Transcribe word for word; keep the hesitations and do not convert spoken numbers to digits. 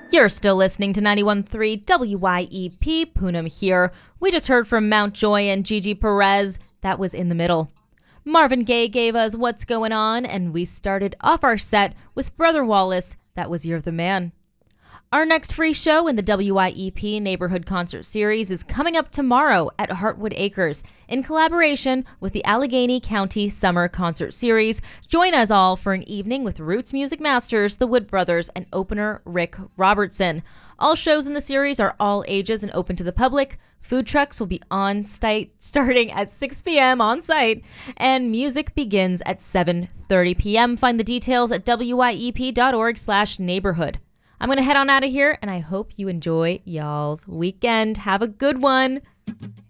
You're still listening to ninety-one point three W Y E P, Poonam here. We just heard from Mountjoy and Gigi Perez. That was In the Middle. Marvin Gaye gave us What's Going On, and we started off our set with Brother Wallace. That was You're the Man. Our next free show in the W Y E P Neighborhood Concert Series is coming up tomorrow at Heartwood Acres in collaboration with the Allegheny County Summer Concert Series. Join us all for an evening with Roots Music Masters, the Wood Brothers, and opener Rick Robertson. All shows in the series are all ages and open to the public. Food trucks will be on site starting at six p.m. on site, and music begins at seven thirty p.m. Find the details at W Y E P dot org slash neighborhood. I'm going to head on out of here, and I hope you enjoy y'all's weekend. Have a good one.